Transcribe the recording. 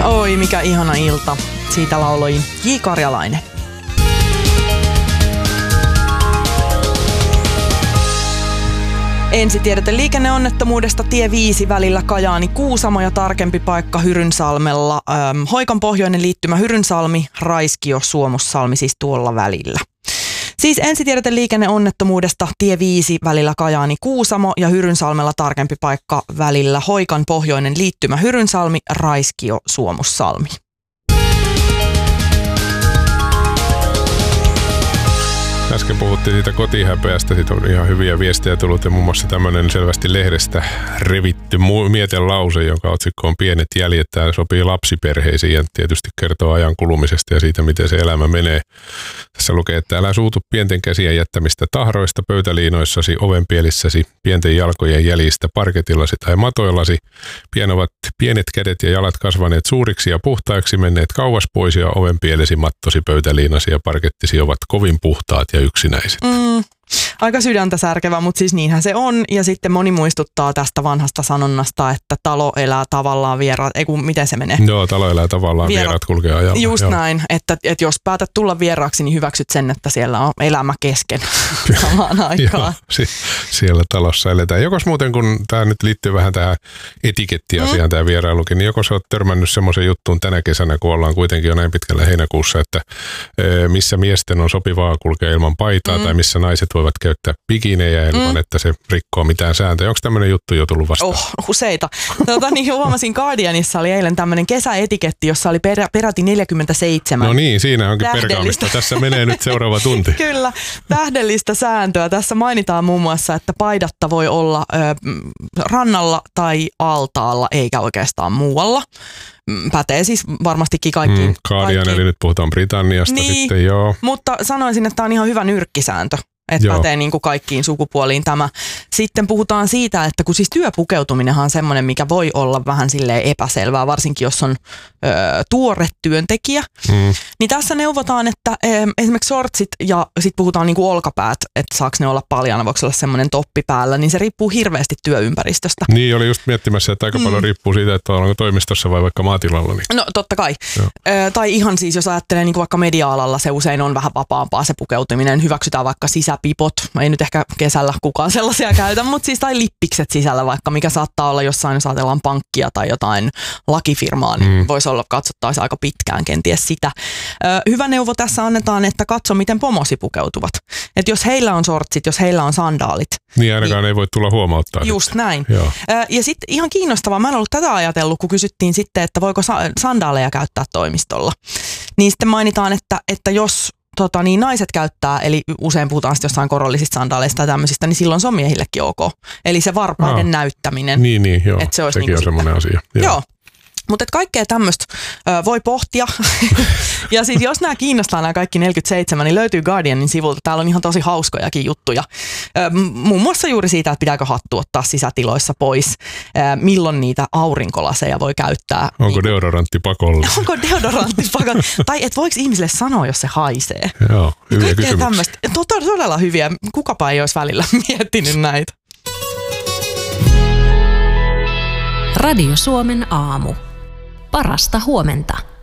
Oi, mikä ihana ilta. Siitä lauloi J. Karjalainen. Ensitiedote liikenneonnettomuudesta tie 5 välillä Kajaani-Kuusamo ja tarkempi paikka Hyrynsalmella. Hoikan pohjoinen liittymä Hyrynsalmi, Raiskio, Suomussalmi siis tuolla välillä. Siis ensitiedote liikenneonnettomuudesta tie 5 välillä Kajaani-Kuusamo ja Hyrynsalmella tarkempi paikka välillä Hoikan pohjoinen liittymä Hyrynsalmi, Raiskio, Suomussalmi. Äsken puhuttiin siitä kotihäpeästä, siitä on ihan hyviä viestejä tullut ja muun muassa tämmöinen selvästi lehdestä revitty mietelause, jonka otsikko on Pienet jäljet. Tämä sopii lapsiperheisiin ja tietysti kertoo ajan kulumisesta ja siitä, miten se elämä menee. Tässä lukee, että älä suutu pienten käsien jättämistä tahroista, pöytäliinoissasi, ovenpielissäsi, pienten jalkojen jäljistä, parketillasi tai matoillasi. Pian ovat pienet kädet ja jalat kasvaneet suuriksi ja puhtaiksi, menneet kauas pois ja ovenpielesi, mattosi, pöytäliinasi ja parkettisi ovat kovin puhtaat ja yksinäiset. Aika sydäntä särkevä, mutta siis niinhän se on. Ja sitten moni muistuttaa tästä vanhasta sanonnasta, että talo elää tavallaan vieraat. Miten se menee? Joo, talo elää tavallaan, vieraat kulkee ajalla. Just näin, että jos päätät tulla vieraaksi, niin hyväksyt sen, että siellä on elämä kesken samaan aikaan. Joo, siellä talossa eletään. Jokos muuten, kun tämä nyt liittyy vähän tähän etikettiasiaan, tämä vierailukin, niin joko sä oot törmännyt semmoisen juttuun tänä kesänä, kun ollaan kuitenkin jo näin pitkällä heinäkuussa, että missä miesten on sopivaa kulkea ilman paitaa tai missä naiset voivat käyttää bikinejä ilman, että se rikkoo mitään sääntöjä. Onko tämmöinen juttu jo tullut vastaan? Useita. Niin huomasin Guardianissa oli eilen tämmöinen kesäetiketti, jossa oli peräti 47. No niin, siinä onkin perkaamista. Tässä menee nyt seuraava tunti. Kyllä, tähdellistä sääntöä. Tässä mainitaan muun muassa, että paidatta voi olla rannalla tai altaalla, eikä oikeastaan muualla. Pätee siis varmastikin kaikkiin. Guardian, eli nyt puhutaan Britanniasta niin, sitten, joo. Mutta sanoisin, että tämä on ihan hyvä nyrkkisääntö. Että pätee niin kuin kaikkiin sukupuoliin tämä. Sitten puhutaan siitä, että kun siis työpukeutuminenhan on semmoinen, mikä voi olla vähän silleen epäselvää, varsinkin jos on tuore työntekijä. Niin tässä neuvotaan, että esimerkiksi shortsit ja sitten puhutaan niin kuin olkapäät, että saako ne olla paljana, voiko olla semmoinen toppi päällä, niin se riippuu hirveästi työympäristöstä. Niin, oli just miettimässä, että aika paljon riippuu siitä, että ollaanko toimistossa vai vaikka maatilalla. Niin. No totta kai. Tai ihan siis, jos ajattelee niin kuin vaikka media-alalla, se usein on vähän vapaampaa se pukeutuminen, hyväksytään vaikka sisäpipot, ei nyt ehkä kesällä kukaan sellaisia käytä, mutta siis tai lippikset sisällä vaikka, mikä saattaa olla jossain, jos ajatellaan pankkia tai jotain lakifirmaa, niin voisi olla, katsottaisiin aika pitkään kenties sitä. Hyvä neuvo tässä annetaan, että katso, miten pomosi pukeutuvat. Että jos heillä on shortsit, jos heillä on sandaalit. Niin ainakaan ei voi tulla huomauttaa. Just näin. Ja sitten ihan kiinnostavaa, mä en ollut tätä ajatellut, kun kysyttiin sitten, että voiko sandaaleja käyttää toimistolla. Niin sitten mainitaan, että jos niin naiset käyttää, eli usein puhutaan sitten jossain korollisista sandaaleista tai tämmöisistä, niin silloin se on miehillekin ok. Eli se varpaiden näyttäminen. Niin, joo. Että se olisi sekin on semmoinen asia. Joo. Mutta kaikkea tämmöistä voi pohtia. Ja siis jos nämä kiinnostaa nämä kaikki 47, niin löytyy Guardianin sivulta. Täällä on ihan tosi hauskojakin juttuja. Muun muassa juuri siitä, että pitääkö hattu ottaa sisätiloissa pois. Milloin niitä aurinkolaseja voi käyttää. Onko deodorantti pakolla? Onko deodorantti pakolla? Tai et voiko ihmisille sanoa, jos se haisee? Joo, hyviä kysymyksiä. Todella hyviä. Kukapa ei olisi välillä miettinyt näitä. Radio Suomen aamu. Parasta huomenta.